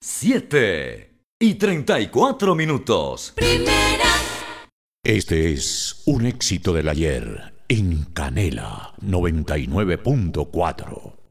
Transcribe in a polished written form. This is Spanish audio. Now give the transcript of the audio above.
7:34. Primera. Este es un éxito del ayer en Canela 99.4.